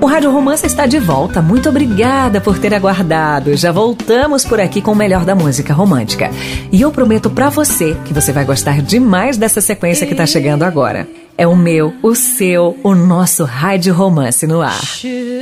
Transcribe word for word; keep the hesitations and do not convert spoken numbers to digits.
O Rádio Romance está de volta. Muito obrigada por ter aguardado. Já voltamos por aqui com o melhor da música romântica. E eu prometo pra você que você vai gostar demais dessa sequência que tá chegando agora. É o meu, o seu, o nosso Rádio Romance no ar.